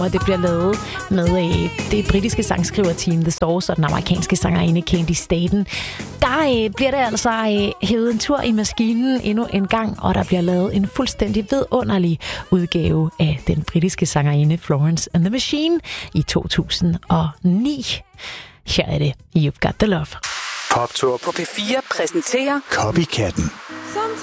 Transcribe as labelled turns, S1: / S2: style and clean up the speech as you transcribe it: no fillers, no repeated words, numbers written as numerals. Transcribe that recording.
S1: Og det bliver lavet med det britiske sangskriverteam The Stores og den amerikanske sangerinde Candy Staten. Der bliver det altså hævet en tur i maskinen endnu en gang, og der bliver lavet en fuldstændig vidunderlig udgave af den britiske sangerinde Florence and the Machine i 2009. Her er det You've Got the Love.
S2: Poptur
S3: på P4 præsenterer
S2: Copycatten.